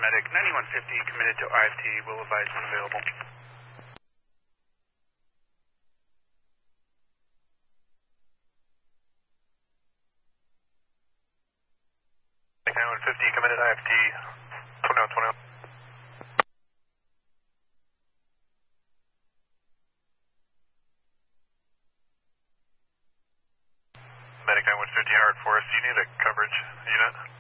medic 9150 committed to IFT, will advise when available. Medic 9150 committed IFT, 2120. Medic 9150 Howard Forest, do you need a coverage unit?